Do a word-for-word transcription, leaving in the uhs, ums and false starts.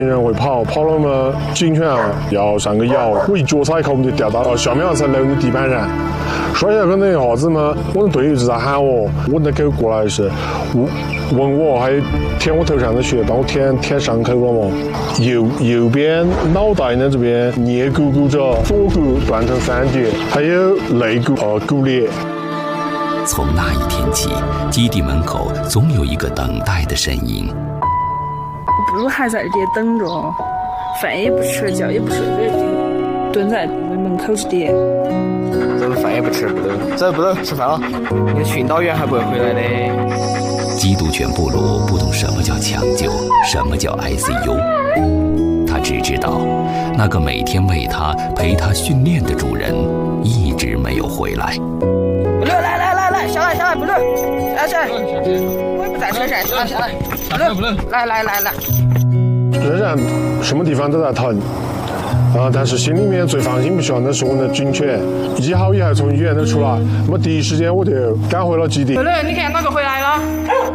人会跑，跑了嘛，警犬啊要上个摇，我一脚踩一口，我们就掉到了小苗才楼的地板上，摔下去那一下子嘛，我的队友就在喊我，我那狗过来是问问我，还有舔我头上的血，帮我舔舔伤口了嘛。右右边脑袋的这边颞骨骨折，左骨断成三截，还有肋骨呃骨裂。 从那一天起，基地门口总有一个等待的身影。 不如还在这里等着，饭也不吃，觉也不睡，就蹲在门口的。 这个饭也不吃，不能，走不能吃饭了。你的训导员还不会回来的。 缉毒犬布鲁不懂什么叫抢救，什么叫 I C U， 他只知道那个每天为他陪他训练的主人一直没有回来。 布鲁，来来来来，下来下来，布鲁，下来下来，我也不在车上，下来下来，布鲁，来来来来。 仍然什么地方都在疼，啊、呃，但是心里面最放心不下的是我的军犬，一号一号从医院都出来，那么第一时间我就赶回了基地。 布鲁，你看哪个回来了？